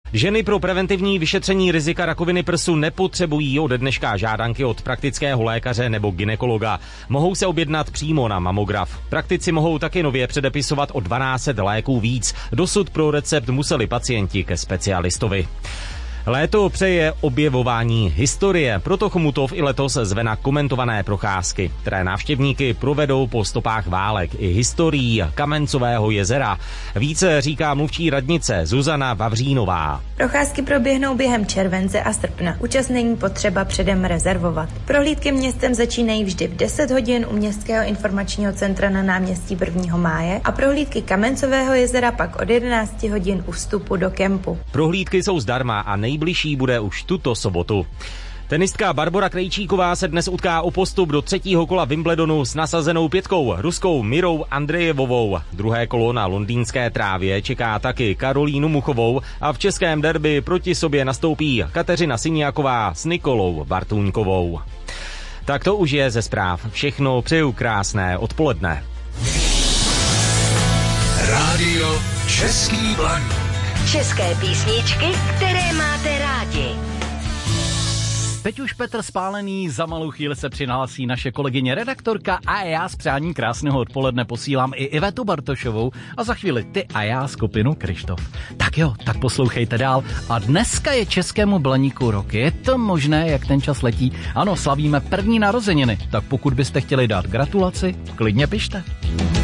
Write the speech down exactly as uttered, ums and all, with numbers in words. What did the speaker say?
Ženy pro preventivní vyšetření rizika rakoviny prsu nepotřebují ode dneška žádanky od praktického lékaře nebo gynekologa. Mohou se objednat přímo na mamograf. Praktici mohou taky nově předepisovat o dvanáct set léků víc. Dosud pro recept museli pacienti ke specialistovi. Léto přeje objevování historie, proto Chomutov i letos zve na komentované procházky, které návštěvníky provedou po stopách válek i historií Kamencového jezera. Více říká mluvčí radnice Zuzana Vavřínová. Procházky proběhnou během července a srpna. Účast není potřeba předem rezervovat. Prohlídky městem začínají vždy v deset hodin u Městského informačního centra na náměstí prvního máje a prohlídky Kamencového jezera pak od jedenácti hodin u vstupu do kempu. Prohlídky jsou zdarma a nejbližší bude už tuto sobotu. Tenistka Barbora Krejčíková se dnes utká o postup do třetího kola Wimbledonu s nasazenou pětkou Ruskou Mirou Andrejevovou. Druhé kolo na londýnské trávě čeká taky Karolínu Muchovou a v českém derby proti sobě nastoupí Kateřina Siniaková s Nikolou Bartůňkovou. Tak to už je ze zpráv. Všechno, přeju krásné odpoledne. Rádio Český Blaník. České písničky, které máte rádi. Teď už Petr Spálený, za malou chvíli se přihlásí naše kolegyně redaktorka a já s přáním krásného odpoledne posílám i Ivetu Bartošovou a za chvíli ty a já skupinu Kryštof. Tak jo, tak poslouchejte dál. A dneska je Českému Blaníku rok. Je to možné, jak ten čas letí? Ano, slavíme první narozeniny, tak pokud byste chtěli dát gratulaci, klidně pište.